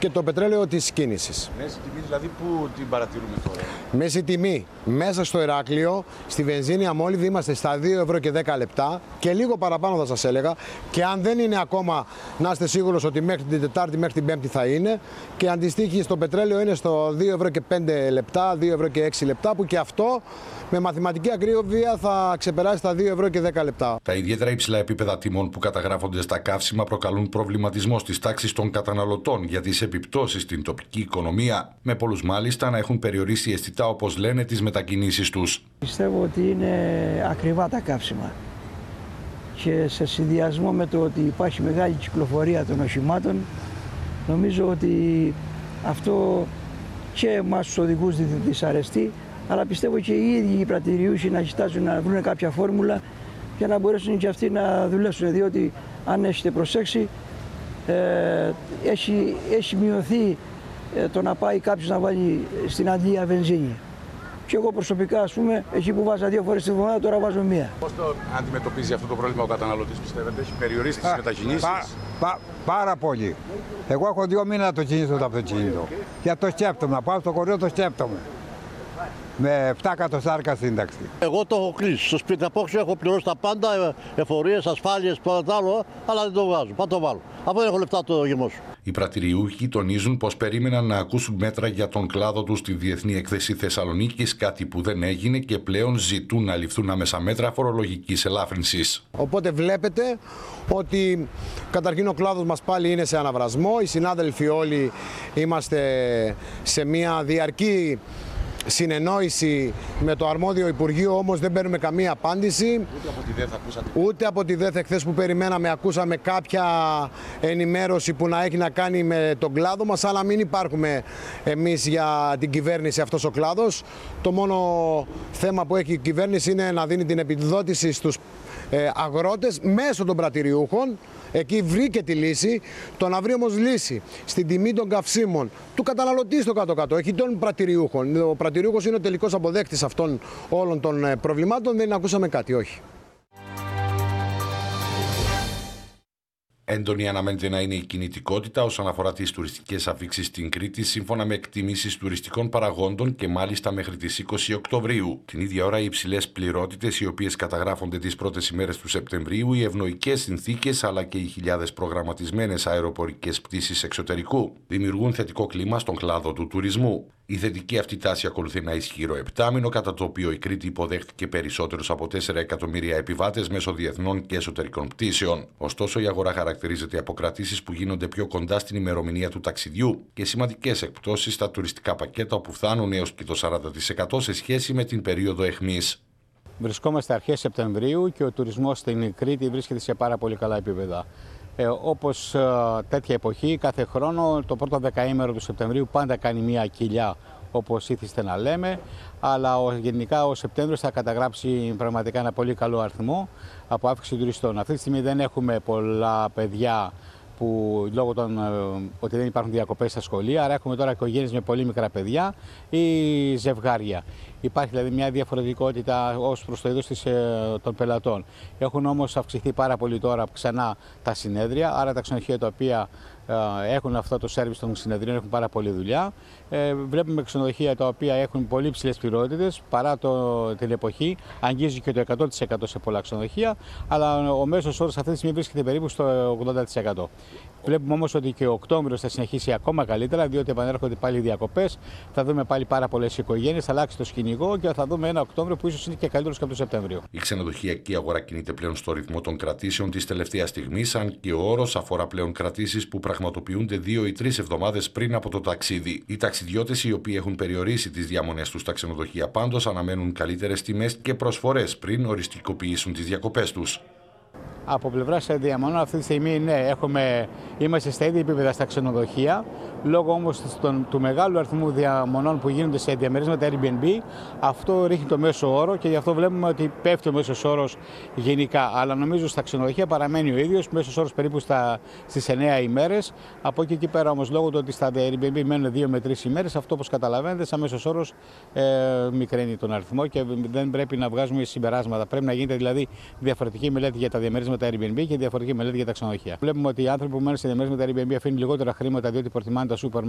και το πετρέλαιο της κίνησης. Μέση τιμή δηλαδή που την παρατηρούμε τώρα? Μέση τιμή μέσα στο Ηράκλειο, στη βενζίνη αμόλυβδη είμαστε στα 2 ευρώ και 10 λεπτά και λίγο παραπάνω θα σας έλεγα, και αν δεν είναι ακόμα, να είστε σίγουρος ότι μέχρι την Τετάρτη, μέχρι την Πέμπτη θα είναι, και αντιστοίχει στο πετρέλαιο είναι στο 2 ευρώ και 5 λεπτά, 2 ευρώ και 6 λεπτά, που και αυτό με μαθηματική ακρίβεια θα ξεπεράσει τα 2 ευρώ και 10 λεπτά. Τα ιδιαίτερα υψηλά επίπεδα τιμών που καταγράφονται στα καύσιμα προκαλούν προβληματισμό στις τάξεις των καταναλωτών για τις επιπτώσεις στην τοπική οικονομία, με πολλούς μάλιστα να έχουν περιορίσει αισθητά, όπως λένε, τις μετακινήσεις τους. Πιστεύω ότι είναι ακριβά τα καύσιμα και σε συνδυασμό με το ότι υπάρχει μεγάλη κυκλοφορία των οχημάτων, νομίζω ότι αυτό και εμάς τους οδηγούς δυσαρεστεί, αλλά πιστεύω και οι ίδιοι οι πρατηριούχοι να κοιτάζουν να βρουν κάποια φόρμουλα για να μπορέσουν και αυτοί να δουλέψουν, διότι αν έχετε προσέξει έχει μειωθεί το να πάει κάποιος να βάλει στην αντλία βενζίνη. Και εγώ προσωπικά, ας πούμε, εκεί που βάζα 2 φορές τη βδομάδα, τώρα βάζω 1. Πώς το αντιμετωπίζει αυτό το πρόβλημα ο καταναλωτής, πιστεύετε? Έχει περιορίσει τις μετακινήσεις? Πάρα πολύ. Εγώ έχω 2 μήνες να το κινήσω το αυτοκίνητο. Και το σκέπτομαι, να πάω στο χωριό το σκέπτομαι. Με 7 εκατοστάρικα σύνταξη. Εγώ το έχω κλείσει. Στο σπίτι απόξω έχω πληρώσει τα πάντα, εφορίες, ασφάλειες, πολλά άλλο, αλλά δεν το βγάζω. Πάω το βάλω. Από δεν έχω λεφτά το γεμώσω. Οι πρατηριούχοι τονίζουν πως περίμεναν να ακούσουν μέτρα για τον κλάδο τους στη Διεθνή Έκθεση Θεσσαλονίκης, κάτι που δεν έγινε, και πλέον ζητούν να ληφθούν άμεσα μέτρα φορολογικής ελάφρυνσης. Οπότε βλέπετε ότι καταρχήν ο κλάδος μας πάλι είναι σε αναβρασμό. Οι συνάδελφοι όλοι είμαστε σε μια διαρκή συνεννόηση με το αρμόδιο Υπουργείο, όμως δεν παίρνουμε καμία απάντηση. Ούτε από τη ΔΕΘ ακούσατε? Ούτε από τη ΔΕΘ. Χθες που περιμέναμε ακούσαμε κάποια ενημέρωση που να έχει να κάνει με τον κλάδο μας, αλλά μην υπάρχουμε εμείς για την κυβέρνηση αυτός ο κλάδος. Το μόνο θέμα που έχει η κυβέρνηση είναι να δίνει την επιδότηση στους αγρότες μέσω των πρατηριούχων. Εκεί βρήκε τη λύση. Το να βρει όμως λύση στην τιμή των καυσίμων του καταναλωτή στο κάτω-κάτω, έχει των πρατηριούχων. Ο πρατηριούχος είναι ο τελικός αποδέκτης αυτών όλων των προβλημάτων. Δεν ακούσαμε κάτι, όχι. Έντονη αναμένεται να είναι η κινητικότητα όσον αφορά τις τουριστικές αφήξεις στην Κρήτη, σύμφωνα με εκτιμήσεις τουριστικών παραγόντων, και μάλιστα μέχρι τις 20 Οκτωβρίου. Την ίδια ώρα, οι υψηλές πληρότητες, οι οποίες καταγράφονται τις πρώτες ημέρες του Σεπτεμβρίου, οι ευνοϊκές συνθήκες αλλά και οι χιλιάδες προγραμματισμένες αεροπορικές πτήσεις εξωτερικού δημιουργούν θετικό κλίμα στον κλάδο του τουρισμού. Η θετική αυτή τάση ακολουθεί ένα ισχυρό επτάμηνο, κατά το οποίο η Κρήτη υποδέχτηκε περισσότερους από 4 εκατομμύρια επιβάτες μέσω διεθνών και εσωτερικών πτήσεων. Ωστόσο, η αγορά χαρακτηρίζεται από κρατήσεις που γίνονται πιο κοντά στην ημερομηνία του ταξιδιού και σημαντικές εκπτώσεις στα τουριστικά πακέτα, όπου φτάνουν έως και το 40% σε σχέση με την περίοδο αιχμής. Βρισκόμαστε αρχές Σεπτεμβρίου και ο τουρισμός στην Κρήτη βρίσκεται σε πάρα πολύ καλά επίπεδα. Όπως τέτοια εποχή, κάθε χρόνο το πρώτο δεκαήμερο του Σεπτεμβρίου πάντα κάνει μια κοιλιά, όπως ήθιστε να λέμε, αλλά γενικά ο Σεπτέμβριος θα καταγράψει πραγματικά ένα πολύ καλό αριθμό από αύξηση τουριστών. Αυτή τη στιγμή δεν έχουμε πολλά παιδιά που λόγω ότι δεν υπάρχουν διακοπές στα σχολεία, άρα έχουμε τώρα οικογένειες με πολύ μικρά παιδιά ή ζευγάρια. Υπάρχει δηλαδή μια διαφορετικότητα ως προς το είδος των πελατών. Έχουν όμως αυξηθεί πάρα πολύ τώρα ξανά τα συνέδρια, άρα τα ξενοδοχεία τα οποία έχουν αυτό το σέρβις των συνεδρίων έχουν πάρα πολλή δουλειά. Βλέπουμε ξενοδοχεία τα οποία έχουν πολύ ψηλές πληρότητες παρά την εποχή, αγγίζει και το 100% σε πολλά ξενοδοχεία, αλλά ο μέσος όρος αυτή τη στιγμή βρίσκεται περίπου στο 80%. Βλέπουμε όμως ότι και ο Οκτώβριος θα συνεχίσει ακόμα καλύτερα, διότι επανέρχονται πάλι οι διακοπές. Θα δούμε πάλι πάρα πολλές οικογένειες, θα αλλάξει το σκηνικό και θα δούμε ένα Οκτώβριο που ίσως είναι και καλύτερος και από το Σεπτέμβριο. Η ξενοδοχειακή αγορά κινείται πλέον στο ρυθμό των κρατήσεων της τελευταίας στιγμής, αν και ο όρος αφορά πλέον κρατήσεις που πραγματοποιούνται 2 ή 3 εβδομάδες πριν από το ταξίδι. Οι ταξιδιώτες, οι οποίοι έχουν περιορίσει τις διαμονές τους στα ξενοδοχεία, πάντως αναμένουν καλύτερες τιμές και προσφορές πριν οριστικοποιήσουν τις διακοπές τους. Από πλευράς διαμονών αυτή τη στιγμή είμαστε στα ίδια επίπεδα στα ξενοδοχεία. Λόγω όμως του μεγάλου αριθμού διαμονών που γίνονται σε διαμερίσματα Airbnb, αυτό ρίχνει το μέσο όρο και γι' αυτό βλέπουμε ότι πέφτει ο μέσος όρος γενικά. Αλλά νομίζω στα ξενοδοχεία παραμένει ο ίδιος, μέσος όρος περίπου στις 9 ημέρες. Από εκεί πέρα όμως, λόγω του ότι στα Airbnb μένουν 2 με 3 ημέρες, αυτό όπως καταλαβαίνετε, σαν μέσος όρος μικραίνει τον αριθμό και δεν πρέπει να βγάζουμε συμπεράσματα. Πρέπει να γίνεται δηλαδή διαφορετική μελέτη για τα διαμερίσματα Airbnb και διαφορετική μελέτη για τα ξενοδοχεία. Βλέπουμε ότι οι άνθρωποι που μένουν σε διαμερίσματα Airbnb αφήνουν λιγότερα χρήματα διότι προτιμάνε το τα σούπερ